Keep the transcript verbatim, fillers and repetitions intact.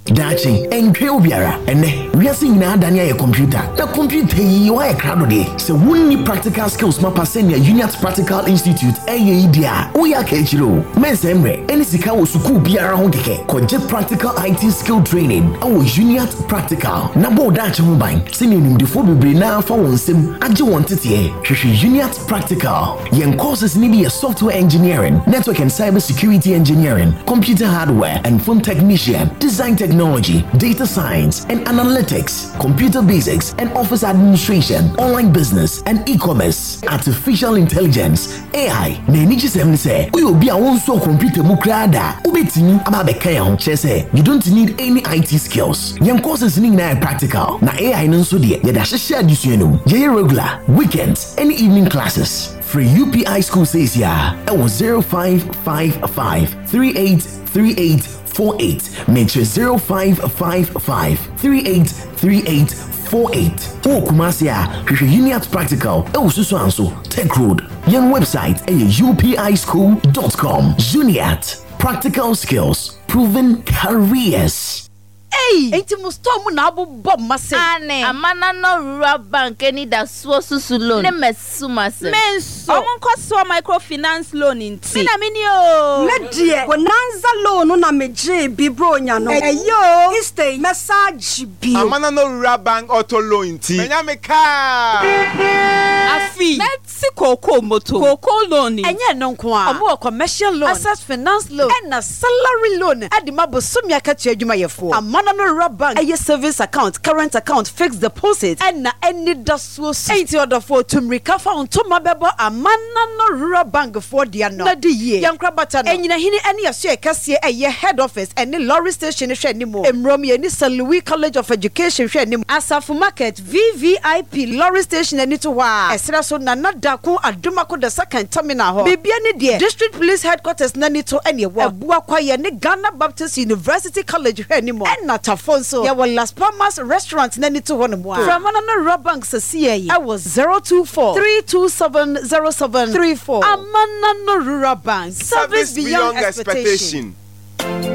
dachi enkwe obiara ene wiase nyina dania ye computer na computer yi wa ye krado de se wonni practical skills ma pasenia Uniat Practical Institute eye idia wo ya ka echiro mensemre eni sika wo suku biara ho keke koje practical I T skill training awo Uniat Practical na bo dachi ho ban se ni nimdefo bebre na fa wonsem age won tete hwehwe Uniat Practical yen courses ni be software engineering, network and cyber security engineering, computer hardware and phone technician, design technology, data science and analytics, computer basics and office administration, online business and e-commerce, artificial intelligence, A I. Na eniji sem say, we obi a won so computer mu krada, ubetini aba beka ya ho chese. You don't need any I T skills. Yen courses ni na practical. Na A I nso de, ye da hye adisuenu. Ye regular, weekends, and evening classes. Free U P I school says ya. It was zero five five five three eight three eight four eight. Make sure zero five five five three eight three eight four eight. Oh, Kumasia, Uniat Practical. Oh, Susanso, Tech Road. Young website at U P I school dot com. Uniat Practical Skills, proven careers. Hey, enti mustomu na abu bob mase. Ane, amana no rural bank eni da suo susu loan. Ne mesu mase. Menso. Omo kwa so microfinance loan inti. Mina mini o. Medie, bonanza loan na meje bibro nya no. Eyo, istay message bi. Amana no rural bank auto loan inti. Menya me ka. Afi. Let's koko moto. Koko loan. Enye no nko a. Omo commercial loan, access finance loan, and na salary loan. Adi mabosumi akachi adwuma yefo. Amana no rural bank. Eye savings account, current account, fixed deposit, and na any dasuo. Eighty order for tumrika fa onto mabebo Amana no rural bank for dia no. Na di ye. Yankra bata no. Enyina hini any aso ekase eye head office any lorry station hwe nimo. Emrom ye ni Saint Louis College of Education hwe nimo. Asafu Market V V I P lorry station ani to wa. Esra so na nadako adomako the second terminal ho. Bibia ni de district police headquarters na ni to ene wo. Abua kwa ye ni Ghana Baptist University College hwe nimo. Na tafonso ya wa Las Palmas restaurant na ni to ho nimo. From Amana rural bank sasiye I was zero two four three two seven zero seven three four. Amana rural bank service, service beyond, beyond expectation. expectation.